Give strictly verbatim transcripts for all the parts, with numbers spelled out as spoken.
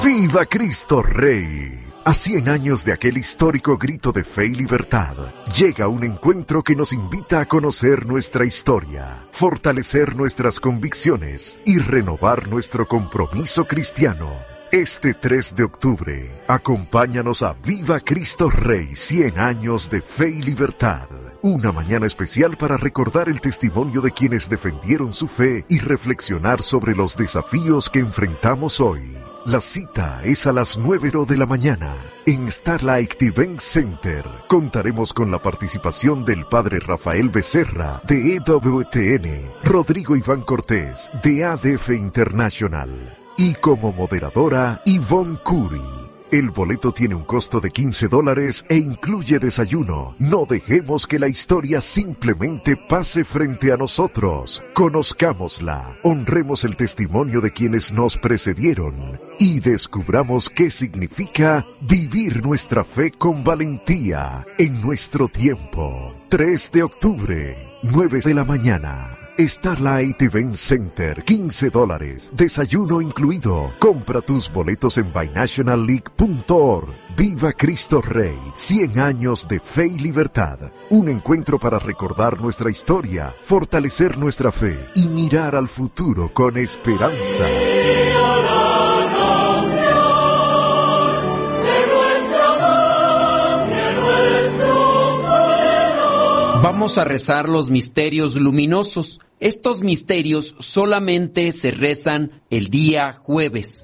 ¡Viva Cristo Rey! A cien años de aquel histórico grito de fe y libertad, llega un encuentro que nos invita a conocer nuestra historia, fortalecer nuestras convicciones y renovar nuestro compromiso cristiano. Este tres de octubre, acompáñanos a Viva Cristo Rey, cien años de fe y libertad. Una mañana especial para recordar el testimonio de quienes defendieron su fe y reflexionar sobre los desafíos que enfrentamos hoy. La cita es a las nueve de la mañana en Starlight Event Center. Contaremos con la participación del padre Rafael Becerra de E W T N, Rodrigo Iván Cortés de A D F International y como moderadora Yvonne Curry. El boleto tiene un costo de quince dólares e incluye desayuno. No dejemos que la historia simplemente pase frente a nosotros. Conozcámosla, honremos el testimonio de quienes nos precedieron y descubramos qué significa vivir nuestra fe con valentía en nuestro tiempo. tres de octubre, nueve de la mañana. Starlight Event Center, quince dólares, desayuno incluido. Compra tus boletos en binational league punto org. Viva Cristo Rey, cien años de fe y libertad. Un encuentro para recordar nuestra historia, fortalecer nuestra fe y mirar al futuro con esperanza. Vamos a rezar los misterios luminosos. Estos misterios solamente se rezan el día jueves.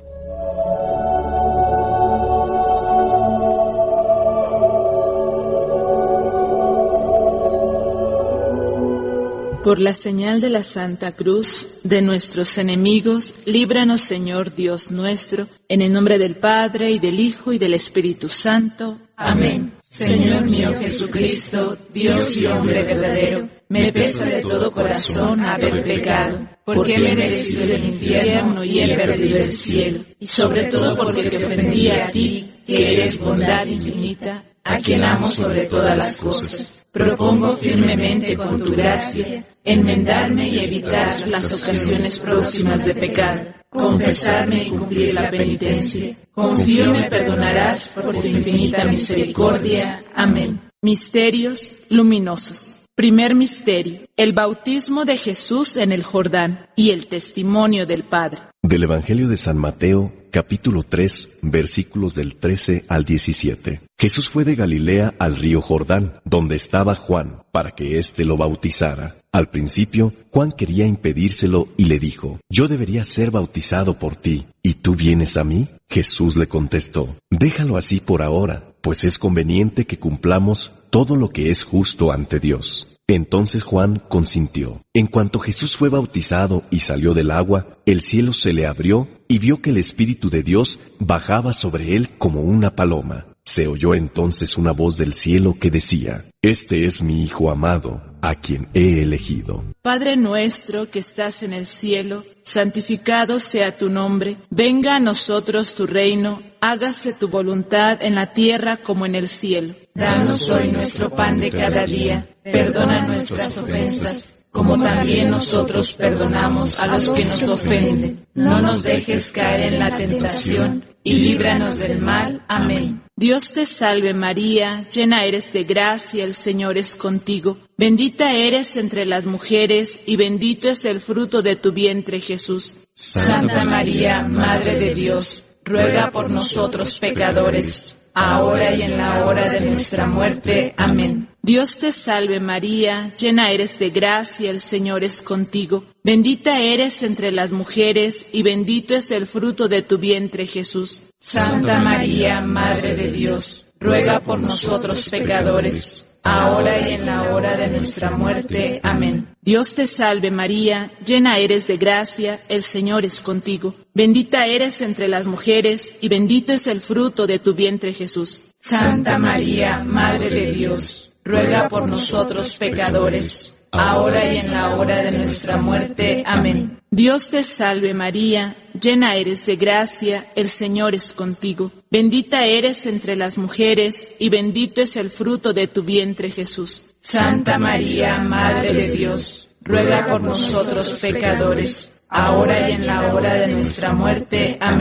Por la señal de la Santa Cruz de nuestros enemigos, líbranos, Señor Dios nuestro, en el nombre del Padre, y del Hijo, y del Espíritu Santo. Amén. Señor mío Jesucristo, Dios y hombre verdadero, me pesa de todo corazón haber pecado, porque he merecido el infierno y he perdido el cielo, y sobre todo porque te ofendí a ti, que eres bondad infinita, a quien amo sobre todas las cosas. Propongo firmemente con tu gracia enmendarme y evitar las ocasiones próximas de pecar, confesarme y cumplir la penitencia. Confío me perdonarás por tu infinita misericordia. Amén. Misterios luminosos. Primer misterio: el bautismo de Jesús en el Jordán y el testimonio del Padre. Del Evangelio de San Mateo, capítulo tres, versículos del trece al diecisiete. Jesús fue de Galilea al río Jordán, donde estaba Juan, para que éste lo bautizara. Al principio, Juan quería impedírselo y le dijo: «Yo debería ser bautizado por ti, ¿y tú vienes a mí?». Jesús le contestó: «Déjalo así por ahora, pues es conveniente que cumplamos todo lo que es justo ante Dios». Entonces Juan consintió. En cuanto Jesús fue bautizado y salió del agua, el cielo se le abrió y vio que el Espíritu de Dios bajaba sobre él como una paloma. Se oyó entonces una voz del cielo que decía: «Este es mi Hijo amado, a quien he elegido». Padre nuestro que estás en el cielo, santificado sea tu nombre. Venga a nosotros tu reino. Hágase tu voluntad en la tierra como en el cielo. Danos hoy nuestro pan de cada día. Perdona nuestras ofensas, como también nosotros perdonamos a los que nos ofenden. No nos dejes caer en la tentación y líbranos del mal. Amén. Dios te salve María, llena eres de gracia, el Señor es contigo. Bendita eres entre las mujeres y bendito es el fruto de tu vientre, Jesús. Santa María, Madre de Dios, ruega por nosotros pecadores, ahora y en la hora de nuestra muerte. Amén. Dios te salve María, llena eres de gracia, el Señor es contigo. Bendita eres entre las mujeres y bendito es el fruto de tu vientre, Jesús. Santa María, Madre de Dios, ruega por nosotros pecadores, ahora y en la hora de nuestra muerte. Amén. Dios te salve María, llena eres de gracia, el Señor es contigo. Bendita eres entre las mujeres y bendito es el fruto de tu vientre, Jesús. Santa María, Madre de Dios, ruega por nosotros pecadores, ahora y en la hora de nuestra muerte. Amén. Dios te salve María, llena eres de gracia, el Señor es contigo. Bendita eres entre las mujeres y bendito es el fruto de tu vientre, Jesús. Santa María, Madre de Dios, ruega por nosotros pecadores, ahora y en la hora de nuestra muerte. Amén.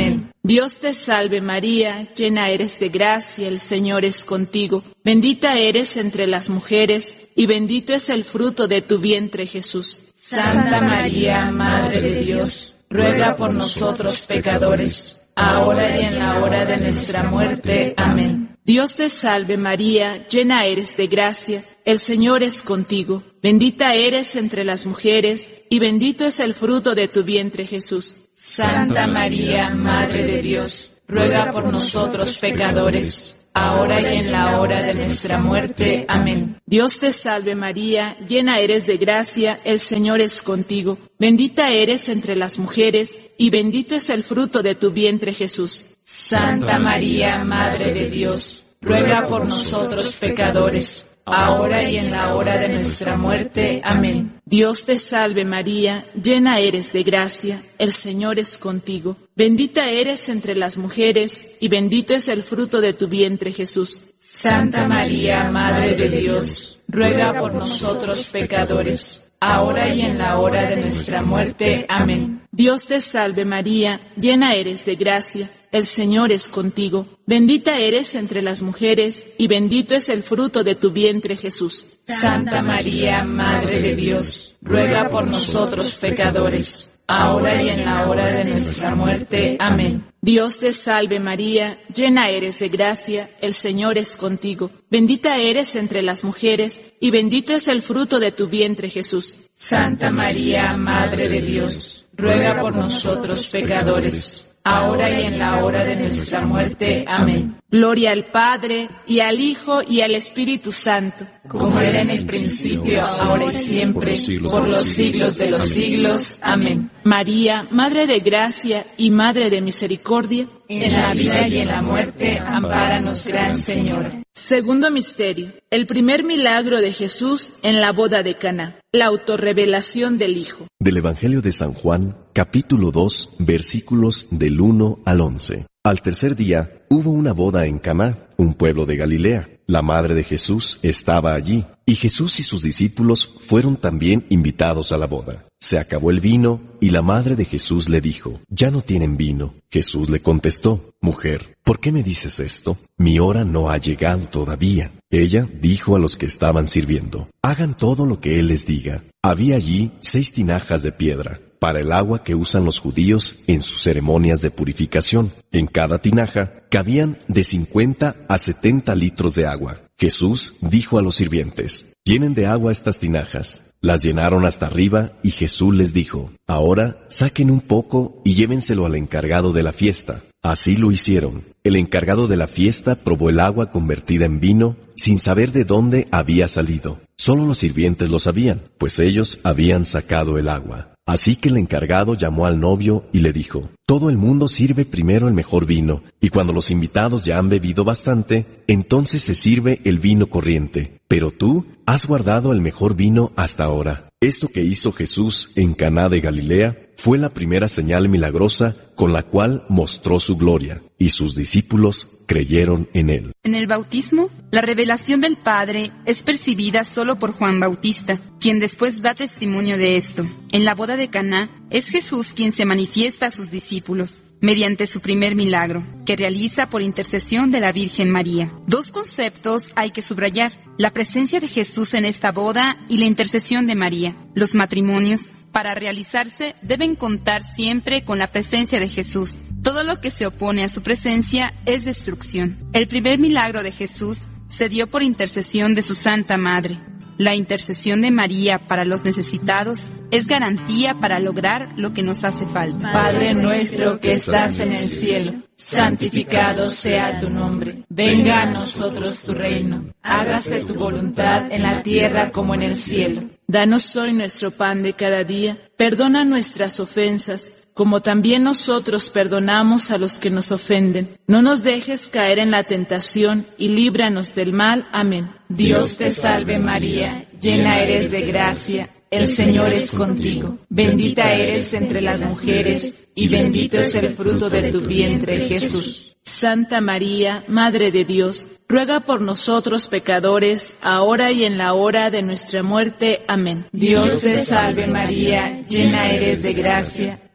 Dios te salve María, llena eres de gracia, el Señor es contigo. Bendita eres entre las mujeres, y bendito es el fruto de tu vientre Jesús. Santa María, Madre de Dios, ruega por nosotros pecadores, ahora y en la hora de nuestra muerte. Amén. Dios te salve María, llena eres de gracia, el Señor es contigo. Bendita eres entre las mujeres, y bendito es el fruto de tu vientre Jesús. Santa María, Madre de Dios, ruega por nosotros pecadores, ahora y en la hora de nuestra muerte. Amén. Dios te salve María, llena eres de gracia, el Señor es contigo. Bendita eres entre las mujeres, y bendito es el fruto de tu vientre Jesús. Santa María, Madre de Dios, ruega por nosotros pecadores, ahora y en la hora de nuestra muerte. Amén. Dios te salve María, llena eres de gracia, el Señor es contigo. Bendita eres entre las mujeres, y bendito es el fruto de tu vientre Jesús. Santa María, Madre de Dios, ruega por nosotros pecadores, ahora y en la hora de nuestra muerte. Amén. Dios te salve María, llena eres de gracia, el Señor es contigo. Bendita eres entre las mujeres, y bendito es el fruto de tu vientre Jesús. Santa María, Madre de Dios, ruega por nosotros pecadores, ahora y en la hora de nuestra muerte. Amén. Dios te salve María, llena eres de gracia, el Señor es contigo. Bendita eres entre las mujeres, y bendito es el fruto de tu vientre Jesús. Santa María, Madre de Dios, ruega por nosotros pecadores, ahora y en la hora de nuestra muerte. Amén. Gloria al Padre, y al Hijo, y al Espíritu Santo, como era en el principio, ahora y siempre, por los siglos de los siglos. Amén. María, Madre de Gracia y Madre de Misericordia, en la vida y en la muerte, ampáranos, Gran Señora. Segundo misterio, el primer milagro de Jesús en la boda de Caná, la autorrevelación del Hijo. Del Evangelio de San Juan, capítulo dos, versículos del uno al once. Al tercer día hubo una boda en Caná, un pueblo de Galilea. La madre de Jesús estaba allí, y Jesús y sus discípulos fueron también invitados a la boda. Se acabó el vino, y la madre de Jesús le dijo, «Ya no tienen vino». Jesús le contestó, «Mujer, ¿por qué me dices esto? Mi hora no ha llegado todavía». Ella dijo a los que estaban sirviendo, «Hagan todo lo que él les diga». Había allí seis tinajas de piedra, para el agua que usan los judíos en sus ceremonias de purificación. En cada tinaja cabían de cincuenta a setenta litros de agua. Jesús dijo a los sirvientes, «Llenen de agua estas tinajas». Las llenaron hasta arriba y Jesús les dijo, «Ahora saquen un poco y llévenselo al encargado de la fiesta». Así lo hicieron. El encargado de la fiesta probó el agua convertida en vino sin saber de dónde había salido. Solo los sirvientes lo sabían, pues ellos habían sacado el agua. Así que el encargado llamó al novio y le dijo, «Todo el mundo sirve primero el mejor vino, y cuando los invitados ya han bebido bastante, entonces se sirve el vino corriente. Pero tú has guardado el mejor vino hasta ahora». Esto que hizo Jesús en Caná de Galilea fue la primera señal milagrosa con la cual mostró su gloria, y sus discípulos creyeron en él. En el bautismo, la revelación del Padre es percibida solo por Juan Bautista, quien después da testimonio de esto. En la boda de Caná, es Jesús quien se manifiesta a sus discípulos, mediante su primer milagro, que realiza por intercesión de la Virgen María. Dos conceptos hay que subrayar: la presencia de Jesús en esta boda y la intercesión de María. Los matrimonios, para realizarse, deben contar siempre con la presencia de Jesús. Todo lo que se opone a su presencia es destrucción. El primer milagro de Jesús se dio por intercesión de su Santa Madre. La intercesión de María para los necesitados es garantía para lograr lo que nos hace falta. Padre nuestro que estás en el cielo, santificado sea tu nombre. Venga a nosotros tu reino. Hágase tu voluntad en la tierra como en el cielo. Danos hoy nuestro pan de cada día. Perdona nuestras ofensas, como también nosotros perdonamos a los que nos ofenden. No nos dejes caer en la tentación y líbranos del mal. Amén. Dios te salve María, llena eres de gracia, el Señor es contigo. Bendita eres entre las mujeres, y bendito es el fruto de tu vientre, Jesús. Santa María, Madre de Dios, ruega por nosotros pecadores, ahora y en la hora de nuestra muerte. Amén. Dios te salve María, llena eres de gracia,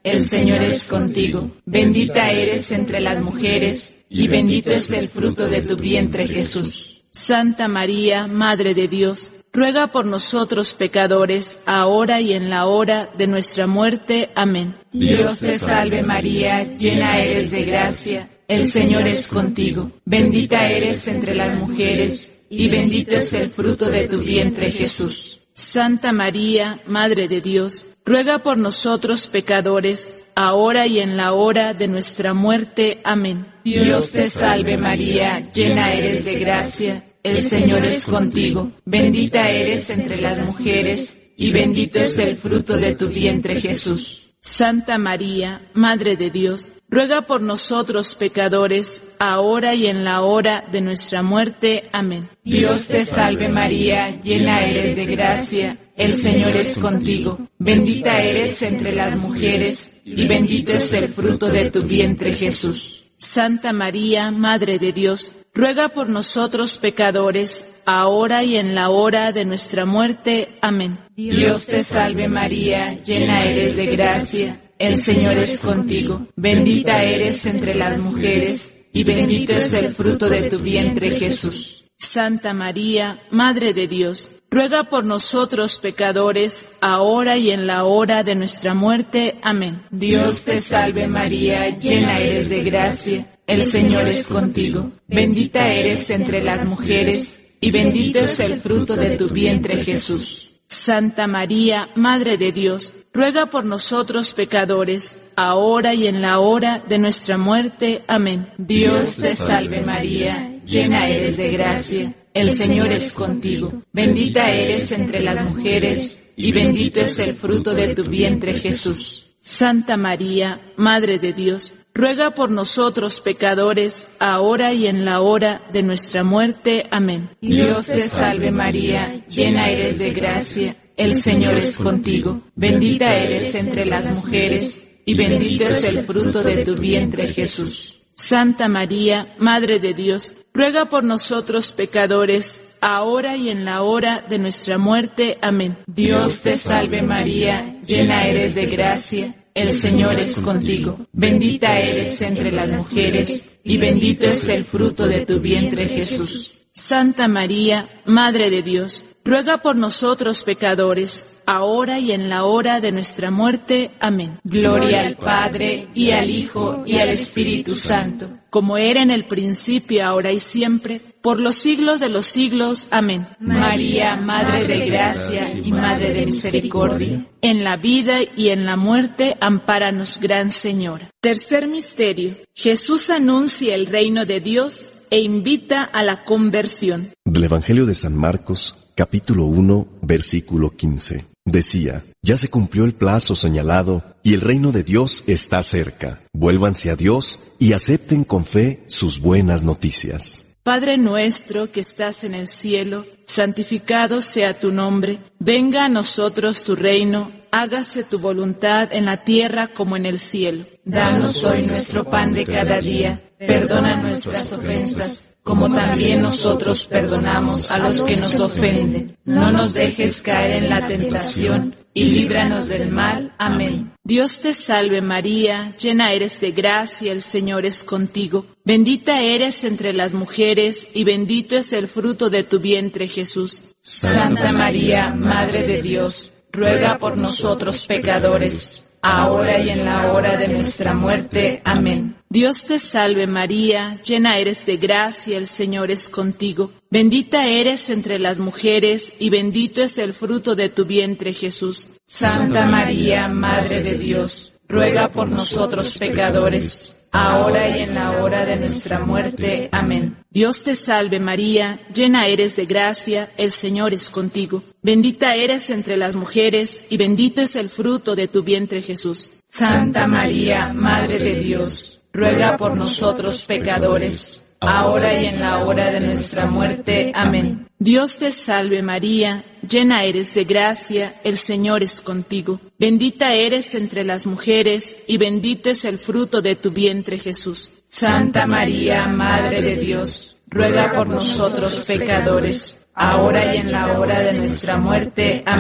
el Señor es contigo. Bendita eres entre las mujeres, y bendito es el fruto de tu vientre, Jesús. Santa María, Madre de Dios, ruega por nosotros pecadores, ahora y en la hora de nuestra muerte. Amén. Dios te salve María, llena eres de gracia, el Señor es contigo. Bendita eres entre las mujeres, y bendito es el fruto de tu vientre, Jesús. Santa María, Madre de Dios, ruega por nosotros pecadores, ahora y en la hora de nuestra muerte. Amén. Dios te salve María, llena eres de gracia, el Señor es contigo. Bendita eres entre las mujeres, y bendito es el fruto de tu vientre, Jesús. Santa María, Madre de Dios, ruega por nosotros pecadores, ahora y en la hora de nuestra muerte. Amén. Dios te salve María, llena eres de gracia, el Señor es contigo. Bendita eres entre las mujeres, y bendito es el fruto de tu vientre, Jesús. Santa María, Madre de Dios, ruega por nosotros pecadores, ahora y en la hora de nuestra muerte. Amén. Dios te salve María, llena eres de gracia, el Señor es contigo. Bendita eres entre las mujeres, y bendito es el fruto de tu vientre, Jesús. Santa María, Madre de Dios, ruega por nosotros pecadores, ahora y en la hora de nuestra muerte. Amén. Dios te salve María, llena eres de gracia, el Señor es contigo. Bendita eres entre las mujeres, y bendito es el fruto de tu vientre, Jesús. Santa María, Madre de Dios, ruega por nosotros pecadores, ahora y en la hora de nuestra muerte. Amén. Dios te salve María, llena eres de gracia, el Señor es contigo. Bendita eres entre las mujeres, y bendito es el fruto de tu vientre, Jesús. Santa María, Madre de Dios, ruega por nosotros pecadores, ahora y en la hora de nuestra muerte. Amén. Dios te salve María, llena eres de gracia, el Señor es contigo. Bendita eres entre las mujeres, y bendito es el fruto de tu vientre, Jesús. Santa María, Madre de Dios, ruega por nosotros pecadores, ahora y en la hora de nuestra muerte. Amén. Dios te salve María, llena eres de gracia, el Señor es contigo. Bendita eres entre las mujeres, y bendito es el fruto de tu vientre, Jesús. Santa María, Madre de Dios, ruega por nosotros pecadores, ahora y en la hora de nuestra muerte. Amén. Gloria al Padre, y al Hijo, y al Espíritu Santo, como era en el principio, ahora y siempre, por los siglos de los siglos. Amén. María, Madre de gracia y Madre de misericordia, en la vida y en la muerte, ampáranos, Gran Señora. Tercer misterio. Jesús anuncia el reino de Dios e invita a la conversión. Del Evangelio de San Marcos, capítulo uno, versículo quince. Decía: ya se cumplió el plazo señalado, y el reino de Dios está cerca. Vuélvanse a Dios y acepten con fe sus buenas noticias. Padre nuestro que estás en el cielo, santificado sea tu nombre. Venga a nosotros tu reino, hágase tu voluntad en la tierra como en el cielo. Danos hoy nuestro pan de cada día. Perdona nuestras ofensas, como también nosotros perdonamos a los que nos ofenden. No nos dejes caer en la tentación, y líbranos del mal. Amén. Dios te salve María, llena eres de gracia, el Señor es contigo. Bendita eres entre las mujeres, y bendito es el fruto de tu vientre, Jesús. Santa María, Madre de Dios, ruega por nosotros pecadores, ahora y en la hora de nuestra muerte. Amén. Dios te salve María, llena eres de gracia, el Señor es contigo. Bendita eres entre las mujeres, y bendito es el fruto de tu vientre, Jesús. Santa María, Madre de Dios, ruega por nosotros pecadores, ahora y en la hora de nuestra muerte. Amén. Dios te salve María, llena eres de gracia, el Señor es contigo. Bendita eres entre las mujeres, y bendito es el fruto de tu vientre, Jesús. Santa María, Madre de Dios, ruega por nosotros pecadores, ahora y en la hora de nuestra muerte. Amén. Dios te salve María, llena eres de gracia, el Señor es contigo. Bendita eres entre las mujeres, y bendito es el fruto de tu vientre, Jesús. Santa María, Madre de Dios, ruega por nosotros pecadores, ahora y en la hora de nuestra muerte. Amén.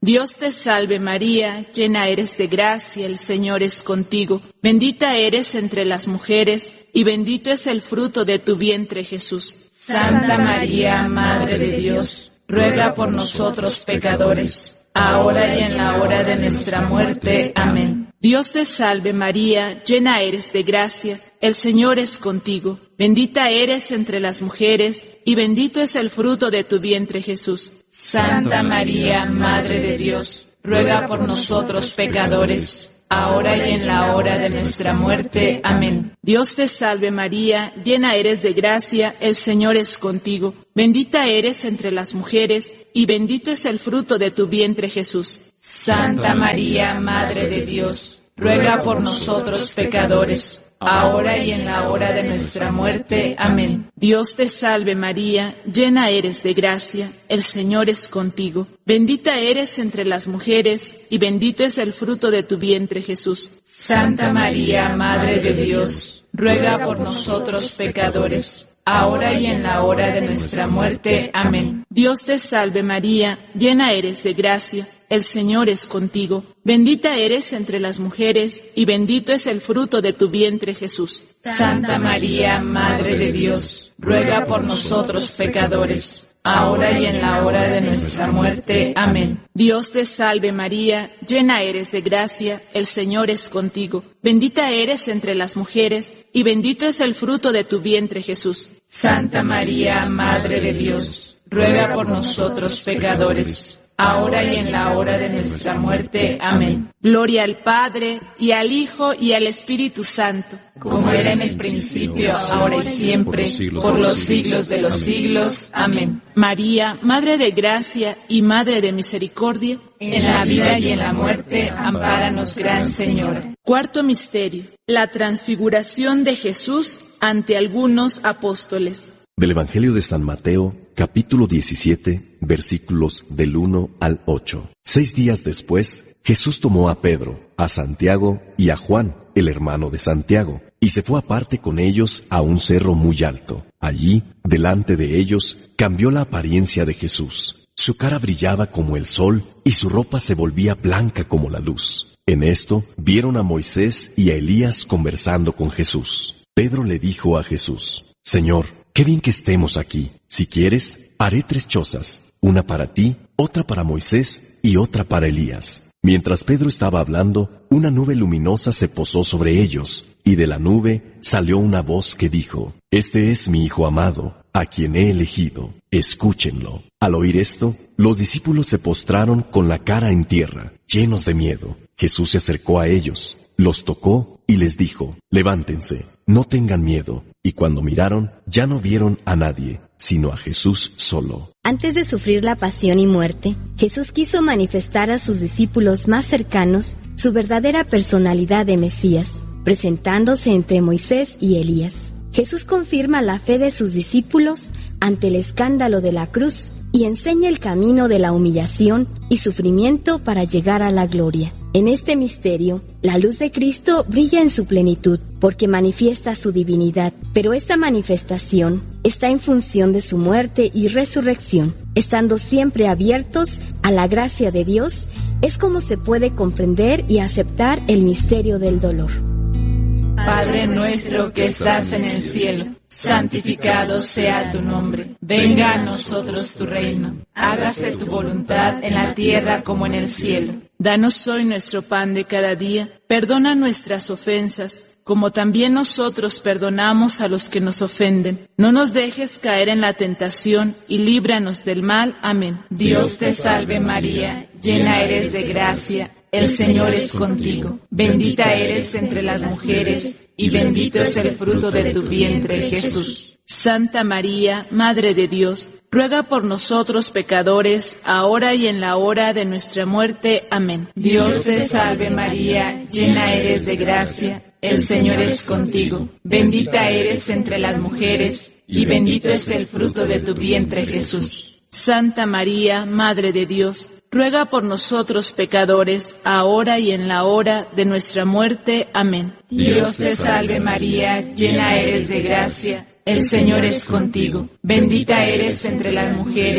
Dios te salve María, llena eres de gracia, el Señor es contigo. Bendita eres entre las mujeres, y bendito es el fruto de tu vientre Jesús. Santa María, Madre de Dios, ruega por nosotros pecadores, ahora y en la hora de nuestra muerte. Amén. Dios te salve María, llena eres de gracia, el Señor es contigo. Bendita eres entre las mujeres, y bendito es el fruto de tu vientre Jesús. Santa María, Madre de Dios, ruega por nosotros pecadores, ahora y en la hora de nuestra muerte. Amén. Dios te salve María, llena eres de gracia, el Señor es contigo. Bendita eres entre las mujeres, y bendito es el fruto de tu vientre Jesús. Santa María, Madre de Dios, ruega por nosotros pecadores, ahora y en la hora de nuestra muerte. Amén. Dios te salve María, llena eres de gracia, el Señor es contigo. Bendita eres entre las mujeres, y bendito es el fruto de tu vientre Jesús. Santa María, Madre de Dios, ruega por nosotros pecadores, ahora y en la hora de nuestra muerte. Amén. Dios te salve María, llena eres de gracia, el Señor es contigo. Bendita eres entre las mujeres, y bendito es el fruto de tu vientre Jesús. Santa María, Madre de Dios, ruega por nosotros pecadores, ahora y en la hora de nuestra muerte. Amén. Dios te salve María, llena eres de gracia, el Señor es contigo. Bendita eres entre las mujeres, y bendito es el fruto de tu vientre Jesús. Santa María, Madre de Dios, ruega por nosotros pecadores, ahora y en la hora de nuestra muerte. Amén. Gloria al Padre, y al Hijo, y al Espíritu Santo, como era en el principio, ahora y siempre, por los siglos de los siglos. Amén. María, Madre de Gracia y Madre de Misericordia, en la vida y en la muerte, ampáranos, Gran Señora. Cuarto misterio: la transfiguración de Jesús ante algunos apóstoles. Del Evangelio de San Mateo, capítulo diecisiete, versículos del uno al ocho. Seis días después, Jesús tomó a Pedro, a Santiago y a Juan, el hermano de Santiago, y se fue aparte con ellos a un cerro muy alto. Allí, delante de ellos, cambió la apariencia de Jesús. Su cara brillaba como el sol y su ropa se volvía blanca como la luz. En esto, vieron a Moisés y a Elías conversando con Jesús. Pedro le dijo a Jesús: Señor, qué bien que estemos aquí. Si quieres, haré tres chozas, una para ti, otra para Moisés y otra para Elías. Mientras Pedro estaba hablando, una nube luminosa se posó sobre ellos, y de la nube salió una voz que dijo: Este es mi Hijo amado, a quien he elegido, escúchenlo. Al oír esto, los discípulos se postraron con la cara en tierra, llenos de miedo. Jesús se acercó a ellos, los tocó y les dijo: Levántense, no tengan miedo. Y cuando miraron, ya no vieron a nadie, sino a Jesús solo. Antes de sufrir la pasión y muerte, Jesús quiso manifestar a sus discípulos más cercanos su verdadera personalidad de Mesías, presentándose entre Moisés y Elías. Jesús confirma la fe de sus discípulos ante el escándalo de la cruz y enseña el camino de la humillación y sufrimiento para llegar a la gloria. En este misterio, la luz de Cristo brilla en su plenitud, porque manifiesta su divinidad, pero esta manifestación está en función de su muerte y resurrección. Estando siempre abiertos a la gracia de Dios, es como se puede comprender y aceptar el misterio del dolor. Padre nuestro que estás en el cielo, santificado sea tu nombre. Venga a nosotros tu reino. Hágase tu voluntad en la tierra como en el cielo. Danos hoy nuestro pan de cada día. Perdona nuestras ofensas, como también nosotros perdonamos a los que nos ofenden. No nos dejes caer en la tentación y líbranos del mal. Amén. Dios te salve María, llena eres de gracia. El Señor es contigo. Bendita eres entre las mujeres, y bendito es el fruto de tu vientre, Jesús. Santa María, Madre de Dios, ruega por nosotros pecadores, ahora y en la hora de nuestra muerte. Amén. Dios te salve María, llena eres de gracia. El Señor es contigo. Bendita eres entre las mujeres, y bendito es el fruto de tu vientre, Jesús. Santa María, Madre de Dios, ruega por nosotros pecadores, ahora y en la hora de nuestra muerte. Amén. Dios te salve María, llena eres de gracia. El Señor es contigo. Bendita eres entre las mujeres,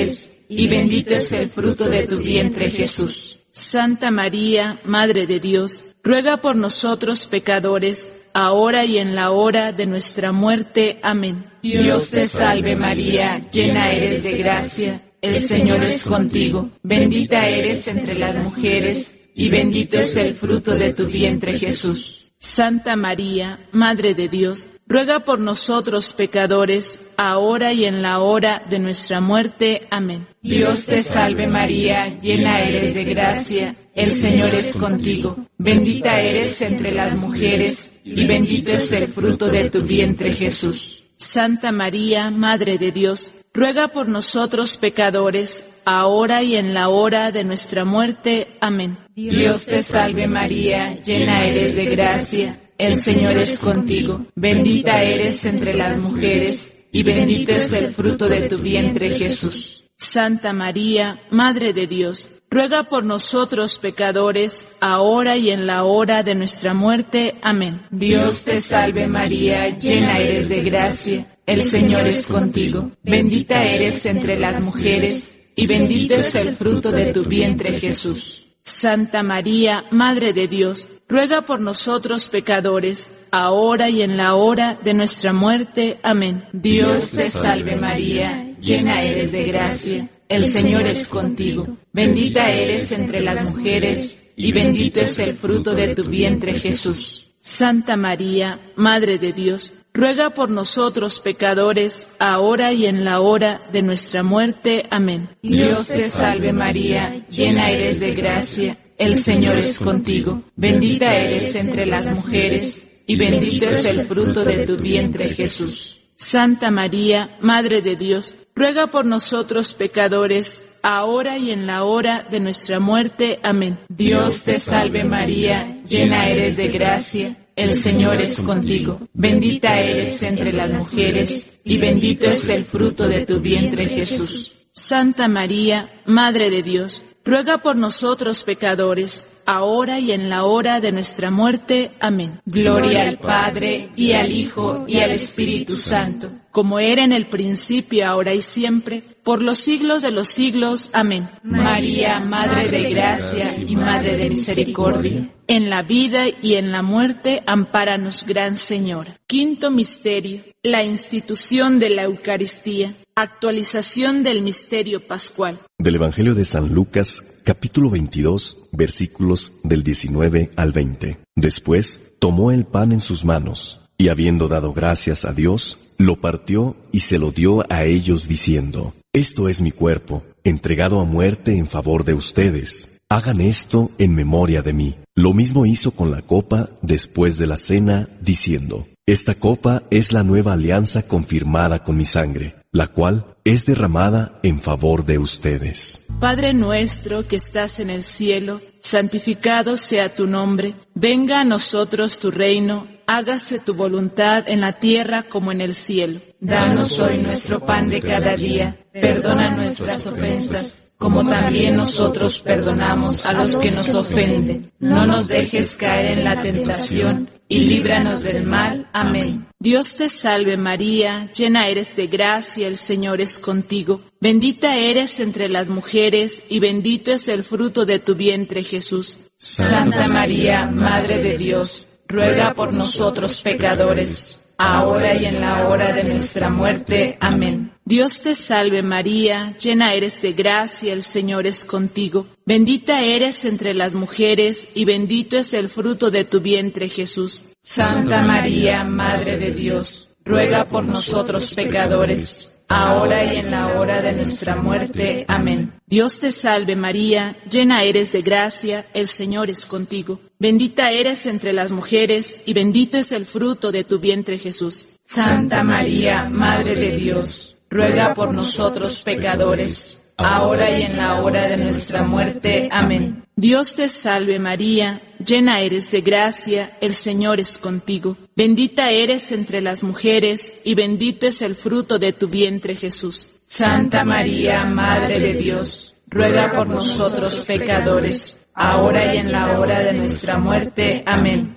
y bendito es el fruto de tu vientre, Jesús. Santa María, Madre de Dios, ruega por nosotros pecadores, ahora y en la hora de nuestra muerte. Amén. Dios te salve María, llena eres de gracia, el Señor es contigo, bendita eres entre las mujeres, y bendito es el fruto de tu vientre, Jesús. Santa María, Madre de Dios, ruega por nosotros pecadores, ahora y en la hora de nuestra muerte. Amén. Dios te salve María, llena eres de gracia, el Señor es contigo, bendita eres entre las mujeres, y bendito es el fruto de tu vientre, Jesús. Santa María, Madre de Dios, ruega por nosotros pecadores, ahora y en la hora de nuestra muerte. Amén. Dios te salve María, llena eres de gracia, el Señor es contigo, bendita eres entre las mujeres, y bendito es el fruto de tu vientre, Jesús. Santa María, Madre de Dios, ruega por nosotros pecadores, ahora y en la hora de nuestra muerte. Amén. Dios te salve María, llena eres de gracia, el Señor es contigo, bendita eres entre las mujeres, y bendito es el fruto de tu vientre, Jesús. Santa María, Madre de Dios, ruega por nosotros pecadores, ahora y en la hora de nuestra muerte. Amén. Dios te salve María, llena eres de gracia, el Señor es contigo, bendita eres entre las mujeres, y bendito es el fruto de tu vientre, Jesús. Santa María, Madre de Dios, ruega por nosotros pecadores, ahora y en la hora de nuestra muerte. Amén. Dios te salve María, llena eres de gracia, el Señor es contigo, bendita eres entre las mujeres, y bendito es el fruto de tu vientre, Jesús. Santa María, Madre de Dios, ruega por nosotros pecadores, ahora y en la hora de nuestra muerte. Amén. Dios te salve María, llena eres de gracia, el Señor es contigo, bendita eres entre las mujeres, y bendito es el fruto de tu vientre, Jesús. Santa María, Madre de Dios, ruega por nosotros pecadores, ahora y en la hora de nuestra muerte. Amén. Gloria al Padre, y al Hijo, y al Espíritu Santo, como era en el principio, ahora y siempre, por los siglos de los siglos. Amén. María, Madre de gracia y Madre de misericordia, en la vida y en la muerte, ampáranos, Gran Señora. Quinto misterio, la institución de la Eucaristía. Actualización del misterio pascual. Del Evangelio de San Lucas, capítulo veintidós, versículos del diecinueve al veinte. Después, tomó el pan en sus manos, y habiendo dado gracias a Dios, lo partió y se lo dio a ellos diciendo: Esto es mi cuerpo, entregado a muerte en favor de ustedes. Hagan esto en memoria de mí. Lo mismo hizo con la copa después de la cena, diciendo: Esta copa es la nueva alianza confirmada con mi sangre, la cual es derramada en favor de ustedes. Padre nuestro que estás en el cielo, santificado sea tu nombre. Venga a nosotros tu reino. Hágase tu voluntad en la tierra como en el cielo. Danos hoy nuestro pan de cada día. Perdona nuestras ofensas, como también nosotros perdonamos a los que nos ofenden. No nos dejes caer en la tentación, y líbranos del mal. Amén. Dios te salve María, llena eres de gracia, el Señor es contigo. Bendita eres entre las mujeres, y bendito es el fruto de tu vientre, Jesús. Santa María, Madre de Dios, ruega por nosotros pecadores, ahora y en la hora de nuestra muerte. Amén. Dios te salve María, llena eres de gracia, el Señor es contigo. Bendita eres entre las mujeres, y bendito es el fruto de tu vientre, Jesús. Santa María, Madre de Dios, ruega por nosotros pecadores, ahora y en la hora de nuestra muerte. Amén. Dios te salve María, llena eres de gracia, el Señor es contigo. Bendita eres entre las mujeres, y bendito es el fruto de tu vientre, Jesús. Santa María, Madre de Dios, ruega por nosotros pecadores, ahora y en la hora de nuestra muerte. Amén. Dios te salve María, llena eres de gracia, el Señor es contigo. Bendita eres entre las mujeres, y bendito es el fruto de tu vientre, Jesús. Santa María, Madre de Dios, ruega por nosotros pecadores, ahora y en la hora de nuestra muerte. Amén.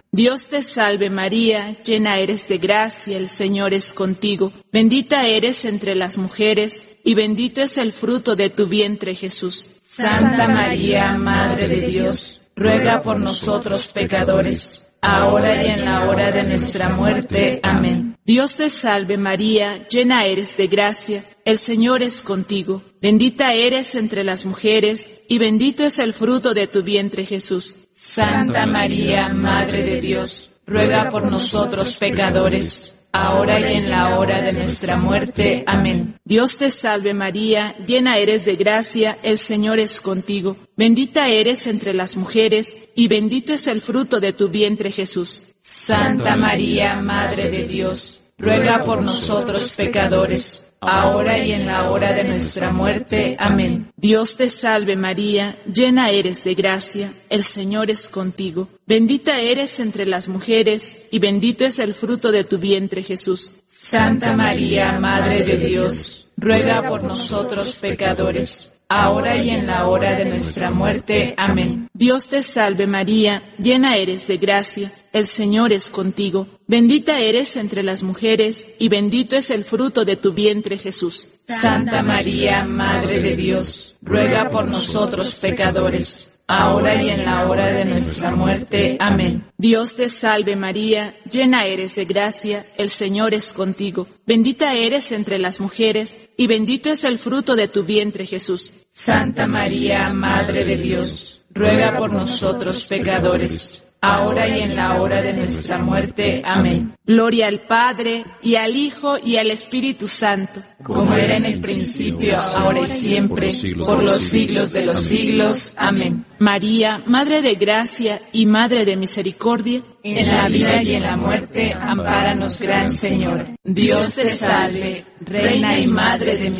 Dios te salve María, llena eres de gracia, el Señor es contigo. Bendita eres entre las mujeres, y bendito es el fruto de tu vientre Jesús. Santa María, Madre de Dios, ruega por nosotros pecadores, ahora y en la hora de nuestra muerte. Amén. Dios te salve María, llena eres de gracia, el Señor es contigo. Bendita eres entre las mujeres, y bendito es el fruto de tu vientre Jesús. Santa María, Madre de Dios, ruega por nosotros pecadores, ahora y en la hora de nuestra muerte. Amén. Dios te salve María, llena eres de gracia, el Señor es contigo. Bendita eres entre las mujeres, y bendito es el fruto de tu vientre Jesús. Santa María, Madre de Dios, ruega por nosotros pecadores, ahora y en la hora de nuestra muerte. Amén. Dios te salve María, llena eres de gracia, el Señor es contigo. Bendita eres entre las mujeres, y bendito es el fruto de tu vientre Jesús. Santa María, Madre de Dios, ruega por nosotros pecadores, ahora y en la hora de nuestra muerte. Amén. Dios te salve María, llena eres de gracia, el Señor es contigo. Bendita eres entre las mujeres, y bendito es el fruto de tu vientre Jesús. Santa María, Madre de Dios, ruega por nosotros pecadores, ahora y en la hora de nuestra muerte. Amén. Dios te salve María, llena eres de gracia, el Señor es contigo. Bendita eres entre las mujeres, y bendito es el fruto de tu vientre Jesús. Santa María, Madre de Dios, ruega por nosotros pecadores, ahora y en la hora de nuestra muerte. Amén. Gloria al Padre, y al Hijo, y al Espíritu Santo, como era en el principio, ahora y siempre, por los siglos de los siglos. Amén. María, Madre de Gracia y Madre de Misericordia, en la vida y en la muerte, ampáranos, Gran Señor. Dios te salve, Reina y Madre de Misericordia.